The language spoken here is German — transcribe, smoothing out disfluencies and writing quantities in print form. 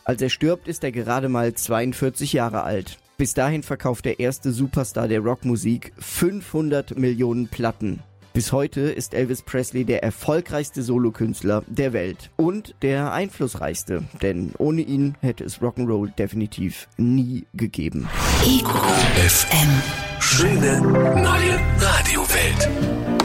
Als er stirbt, ist er gerade mal 42 Jahre alt. Bis dahin verkauft der erste Superstar der Rockmusik 500 Millionen Platten. Bis heute ist Elvis Presley der erfolgreichste Solokünstler der Welt und der einflussreichste, denn ohne ihn hätte es Rock'n'Roll definitiv nie gegeben. Ego FM. Schöne neue Radiowelt.